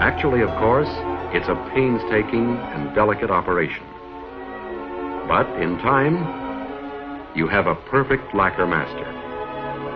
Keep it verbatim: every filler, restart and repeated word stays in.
Actually, of course, it's a painstaking and delicate operation. But in time, you have a perfect lacquer master.